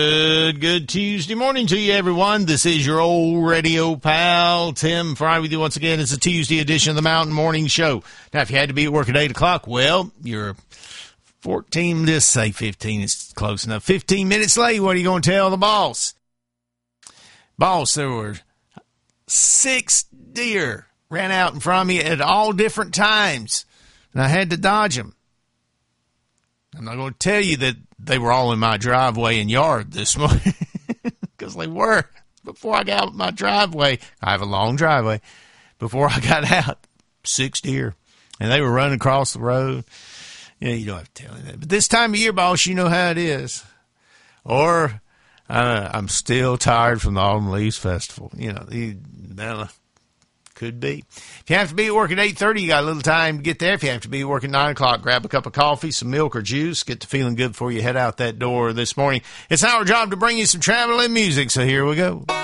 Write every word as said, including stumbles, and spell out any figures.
Good, good Tuesday morning to you, everyone. This is your old radio pal, Tim Fry, with you once again. It's a Tuesday edition of the Mountain Morning Show. Now, if you had to be at work at eight o'clock, well, you're fourteen, just say fifteen, it's close enough. fifteen minutes late, what are you going to tell the boss? Boss, there were six deer ran out in front of me at all different times, and I had to dodge them. I'm not going to tell you that they were all in my driveway and yard this morning, because they were. Before I got out my driveway, I have a long driveway. Before I got out, six deer, and they were running across the road. Yeah, you don't have to tell me that. But this time of year, boss, you know how it is. Or uh, I'm still tired from the Autumn Leaves Festival. You know, you, well, could be. If you have to be at work at eight thirty, you got a little time to get there. If you have to be at work at nine o'clock, grab a cup of coffee, some milk or juice, get to feeling good before you head out that door this morning. It's our job to bring you some travel and music, so here we go.